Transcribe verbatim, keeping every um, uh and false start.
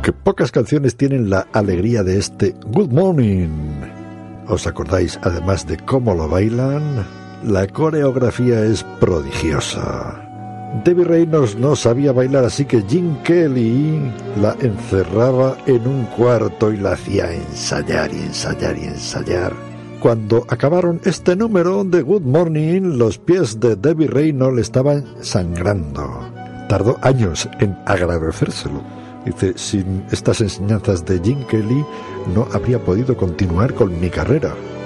aunque pocas canciones tienen la alegría de este Good Morning. ¿Os acordáis además de cómo lo bailan? La coreografía es prodigiosa. Debbie Reynolds no sabía bailar, así que Gene Kelly la encerraba en un cuarto y la hacía ensayar y ensayar y ensayar. Cuando acabaron este número de Good Morning, los pies de Debbie Reynolds estaban sangrando. Tardó años en agradecérselo. Dice, sin estas enseñanzas de Gene Kelly no habría podido continuar con mi carrera.